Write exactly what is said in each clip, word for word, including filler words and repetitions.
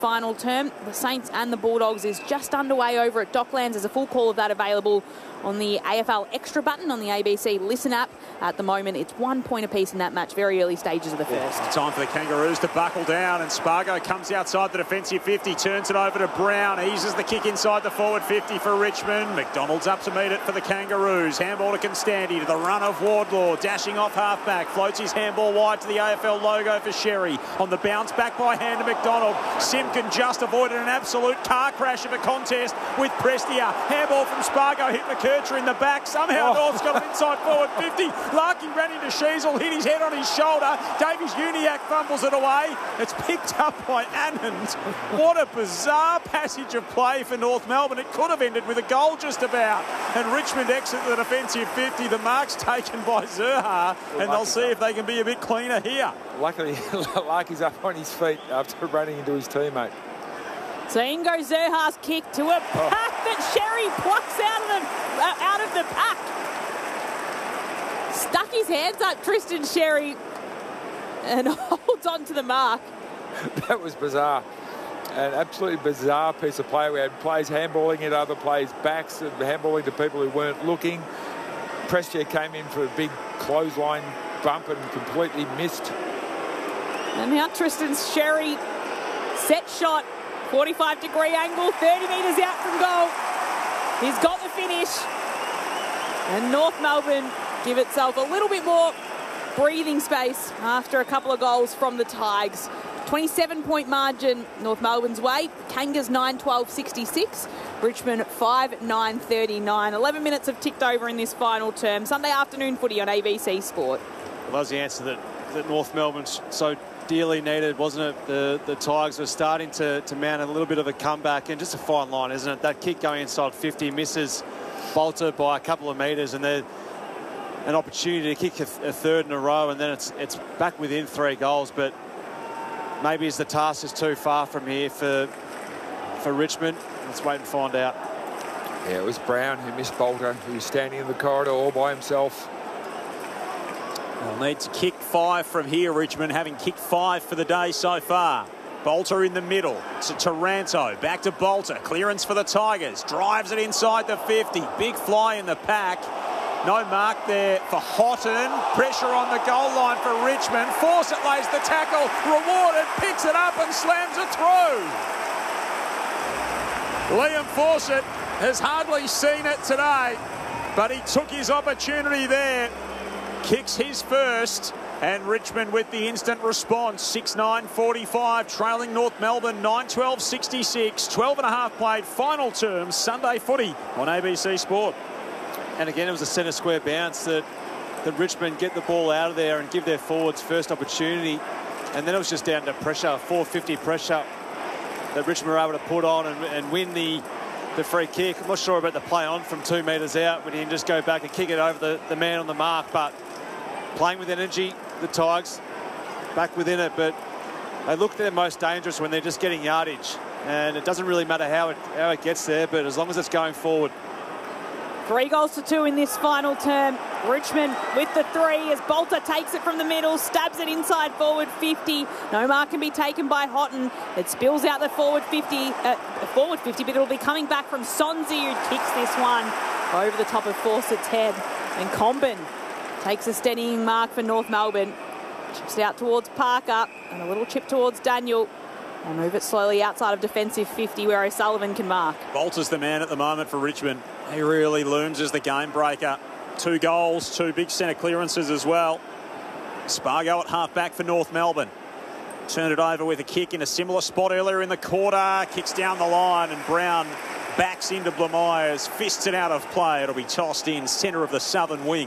Final term, the Saints and the Bulldogs is just underway over at Docklands. There's a full call of that available on the A F L Extra button on the A B C Listen app. At the moment, it's one point apiece in that match, very early stages of the first. Yeah, time for the Kangaroos to buckle down, and Spargo comes outside the defensive fifty, turns it over to Brown, eases the kick inside the forward fifty for Richmond. McDonald's up to meet it for the Kangaroos. Handball to Constanti, to the run of Wardlaw, dashing off halfback, floats his handball wide to the A F L logo for Sherry. On the bounce back by hand to McDonald. Simpkin just avoided an absolute car crash of a contest with Prestia. Handball from Spargo hit McKercher in the back. Somehow oh. North's got an inside forward fifty. Larky ran into Sheasel, hit his head on his shoulder. Davies Uniac fumbles it away. It's picked up by Anand. What a bizarre passage of play for North Melbourne. It could have ended with a goal just about. And Richmond exit the defensive fifty. The mark's taken by Zurhaar, and they'll see if they can be a bit cleaner here. Luckily, Larky's up on his feet after running into his teammate. So in goes Zurhaar's kick to a pack oh. that Sherry plucks out of the, uh, out of the pack. Stuck his hands up, Tristan Sherry, and holds on to the mark. That was bizarre. An absolutely bizarre piece of play. We had players handballing at other players' backs and handballing to people who weren't looking. Prestia came in for a big clothesline bump and completely missed. And now Tristan Sherry, set shot, forty-five degree angle, thirty metres out from goal. He's got the finish. And North Melbourne give itself a little bit more breathing space after a couple of goals from the Tigers. twenty-seven point margin North Melbourne's way. Kangas nine twelve sixty-six. Richmond five nine thirty-nine. eleven minutes have ticked over in this final term. Sunday afternoon footy on A B C Sport. Well, that was the answer that, that North Melbourne so dearly needed, wasn't it? The the Tigers were starting to, to mount a little bit of a comeback, and just a fine line, isn't it? That kick going inside fifty misses Bolter by a couple of metres, and they're an opportunity to kick a, a third in a row, and then it's it's back within three goals. But maybe as the task is too far from here for for Richmond. Let's wait and find out. Yeah, it was Brown who missed Bolter. He was standing in the corridor all by himself. They'll need to kick five from here, Richmond, having kicked five for the day so far. Bolter in the middle to Taranto, back to Bolter, clearance for the Tigers, drives it inside the fifty, big fly in the pack. No mark there for Houghton. Pressure on the goal line for Richmond. Fawcett lays the tackle. Rewarded. Picks it up and slams it through. Liam Fawcett has hardly seen it today, but he took his opportunity there. Kicks his first. And Richmond with the instant response. six nine forty-five. Trailing North Melbourne nine twelve sixty-six. twelve and a half played. Final term. Sunday footy on A B C Sport. And again, it was a centre square bounce that, that Richmond get the ball out of there and give their forwards first opportunity. And then it was just down to pressure, four fifty pressure that Richmond were able to put on and, and win the, the free kick. I'm not sure about the play on from two metres out, but he can just go back and kick it over the, the man on the mark. But playing with energy, the Tigers back within it. But they look their most dangerous when they're just getting yardage. And it doesn't really matter how it, how it gets there, but as long as it's going forward. Three goals to two in this final term. Richmond with the three as Bolter takes it from the middle, stabs it inside forward fifty. No mark can be taken by Houghton. It spills out the forward fifty, uh, forward fifty, but it'll be coming back from Sonzi, who kicks this one over the top of Fawcett's head. And Comben takes a steadying mark for North Melbourne. Chips it out towards Parker and a little chip towards Daniel. And move it slowly outside of defensive fifty where O'Sullivan can mark. Bolter's the man at the moment for Richmond. He really looms as the game breaker. Two goals, two big centre clearances as well. Spargo at half back for North Melbourne. Turned it over with a kick in a similar spot earlier in the quarter. Kicks down the line and Brown backs into Blamires. Fists it out of play. It'll be tossed in centre of the southern wing.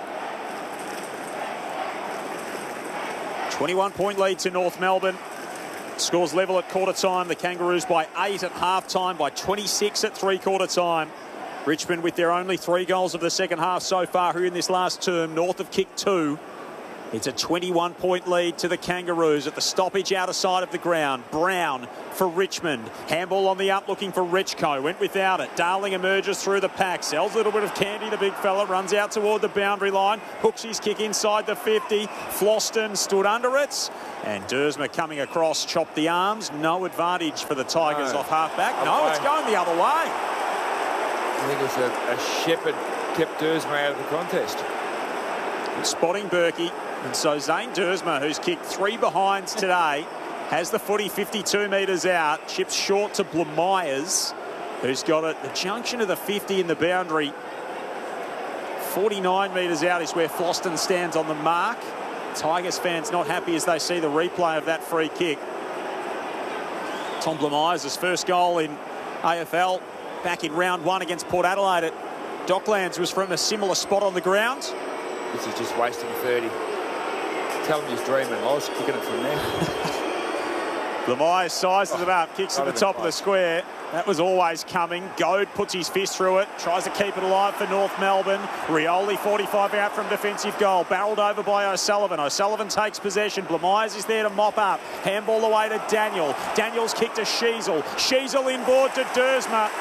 twenty-one point lead to North Melbourne. Scores level at quarter time. The Kangaroos by eight at half time, by twenty-six at three quarter time. Richmond with their only three goals of the second half so far here in this last term. North have kicked two. It's a twenty-one point lead to the Kangaroos at the stoppage outer side of the ground. Brown for Richmond. Handball on the up looking for Richco. Went without it. Darling emerges through the pack. Sells a little bit of candy, the big fella. Runs out toward the boundary line. Hooks his kick inside the fifty. Floston stood under it. And Dersma coming across, chopped the arms. No advantage for the Tigers no. off half back. No, Okay. it's going the other way. I think it was a, a Shepherd kept Dersma out of the contest. Spotting Berkey. And so Zane Dersma, who's kicked three behinds today, has the footy fifty-two metres out. Chips short to Blamires, who's got it. The junction of the fifty in the boundary. forty-nine metres out is where Floston stands on the mark. Tigers fans not happy as they see the replay of that free kick. Tom Blamires' first goal in A F L back in round one against Port Adelaide at Docklands was from a similar spot on the ground. This is just wasting thirty. Tell him he's dreaming. I was kicking it from there. Blamires sizes it up, kicks Oh, at the top of the square. That was always coming. Goad puts his fist through it, tries to keep it alive for North Melbourne. Rioli, forty-five out from defensive goal. Barrelled over by O'Sullivan. O'Sullivan takes possession. Blamires is there to mop up. Handball away to Daniel. Daniel's kick to Sheasel. Sheasel inboard to Dersma.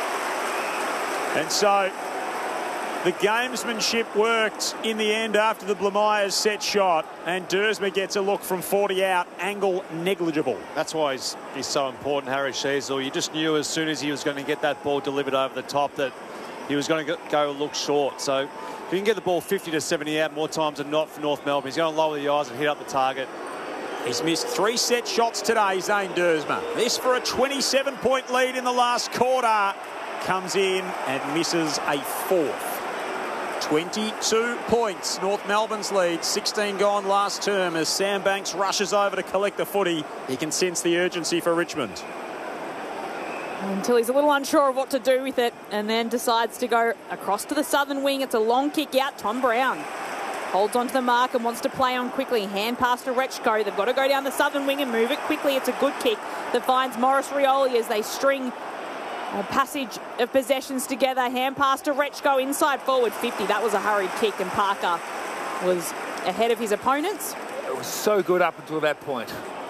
And so the gamesmanship worked in the end after the Blamires set shot, and Dersma gets a look from forty out, angle negligible. That's why he's, he's so important, Harry Sheasel. You just knew as soon as he was going to get that ball delivered over the top that he was going to go look short. So if he can get the ball fifty to seventy out more times than not for North Melbourne, he's going to lower the eyes and hit up the target. He's missed three set shots today, Zane Dersma. This for a twenty-seven point lead in the last quarter. Comes in and misses a fourth. twenty-two points, North Melbourne's lead, sixteen gone last term as Sam Banks rushes over to collect the footy. He can sense the urgency for Richmond. Until he's a little unsure of what to do with it and then decides to go across to the southern wing. It's a long kick out. Tom Brown holds onto the mark and wants to play on quickly. Hand pass to Rechko. They've got to go down the southern wing and move it quickly. It's a good kick that finds Morris Rioli as they string a passage of possessions together. Hand pass to Rechko inside forward fifty. That was a hurried kick and Parker was ahead of his opponents. It was so good up until that point.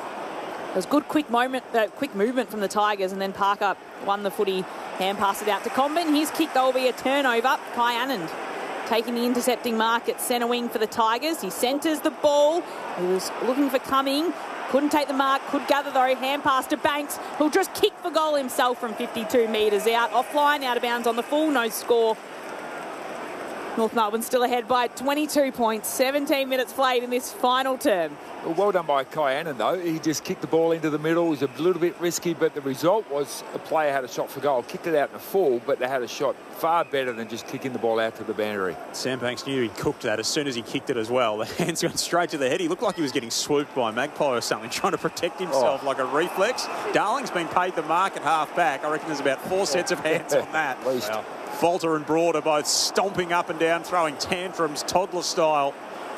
It was good quick moment, uh, quick movement from the Tigers, and then Parker won the footy. Hand passed it out to Comben. His kick, though, will be a turnover. Kai Anand taking the intercepting mark at centre wing for the Tigers. He centres the ball. He was looking for Cumming. Couldn't take the mark, could gather though. Hand pass to Banks, who'll just kick for goal himself from fifty-two metres out. Offline, out of bounds on the full, no score. North Melbourne still ahead by twenty-two points, seventeen minutes played in this final term. Well, well done by Kai Annan, though. He just kicked the ball into the middle. It was a little bit risky, but the result was a player had a shot for goal. Kicked it out in a full, but they had a shot far better than just kicking the ball out to the boundary. Sam Banks knew he cooked that as soon as he kicked it as well. The hands went straight to the head. He looked like he was getting swooped by a magpie or something, trying to protect himself oh. like a reflex. Darling's been paid the mark at half back. I reckon there's about four sets of hands on that. At least. Wow. Bolter and Broad are both stomping up and down, throwing tantrums, toddler style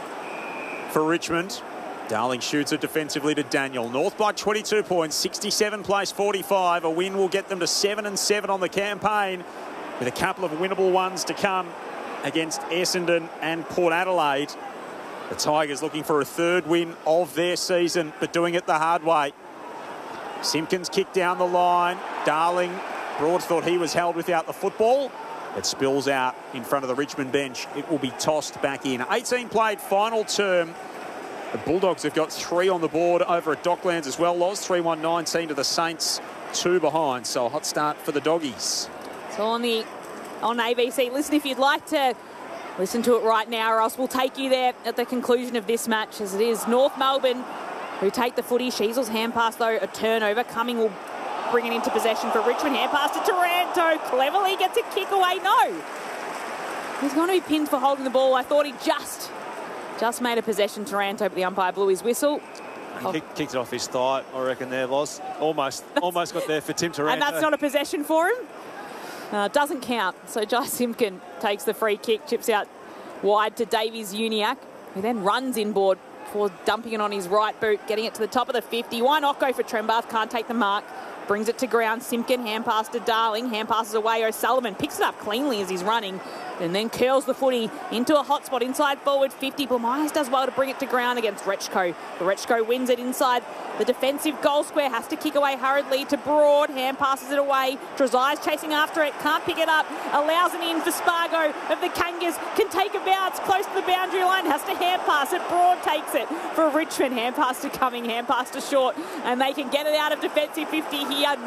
for Richmond. Darling shoots it defensively to Daniel. North by twenty-two points, sixty-seven plays forty-five. A win will get them to seven and seven on the campaign, with a couple of winnable ones to come against Essendon and Port Adelaide. The Tigers looking for a third win of their season, but doing it the hard way. Simpkins kicked down the line. Darling, Broad thought he was held without the football. It spills out in front of the Richmond bench. It will be tossed back in. eighteen played final term. The Bulldogs have got three on the board over at Docklands as well. Loz three one nineteen to the Saints, two behind. So a hot start for the Doggies. It's on the on A B C. Listen, if you'd like to listen to it right now, or else we'll take you there at the conclusion of this match, as it is North Melbourne who take the footy. Sheasel's hand pass, though, a turnover. Cumming will bring it into possession for Richmond. Hand pass to Taranto. Cleverly gets a kick away. No. He's going to be pinned for holding the ball. I thought he just, just made a possession, Taranto, but the umpire blew his whistle. He oh. kicked, kicked it off his thigh, I reckon there, Loz. Almost, almost got there for Tim Taranto. And that's not a possession for him. Uh, doesn't count. So Jai Simpkin takes the free kick, chips out wide to Davies Uniacke, who then runs inboard before dumping it on his right boot, getting it to the top of the fifty. One Ocko for Trembath, can't take the mark. Brings it to ground. Simpkin, hand pass to Darling. Hand passes away. O'Sullivan picks it up cleanly as he's running. and then curls the footy into a hot spot inside forward fifty. But Myers does well to bring it to ground against Rechko. Rechko wins it inside the defensive goal square, has to kick away hurriedly to Broad. Hand passes it away. Trezai's chasing after it, can't pick it up, allows it in for Spargo of the Kangas, can take a bounce close to the boundary line, has to hand pass it. Broad takes it for Richmond. Hand pass to Cumming, hand pass to Short, and they can get it out of defensive fifty here.